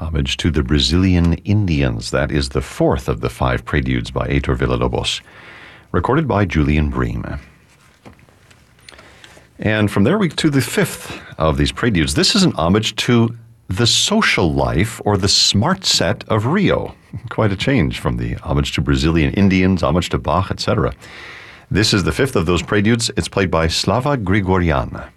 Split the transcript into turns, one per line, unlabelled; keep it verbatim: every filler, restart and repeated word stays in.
homage to the Brazilian Indians. That is the fourth of the five preludes by Heitor Villa-Lobos, recorded by Julian Bream. And from there we to the fifth of these preludes. This is an homage to the social life or the smart set of Rio. Quite a change from the homage to Brazilian Indians, homage to Bach, et cetera. This is the fifth of those preludes. It's played by Slava Grigorian.